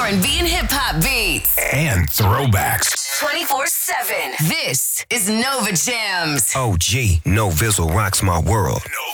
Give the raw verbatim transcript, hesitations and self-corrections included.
and B and hip-hop beats. And throwbacks. twenty-four seven. This is Nova Jams. O G, No Vizzle rocks my world.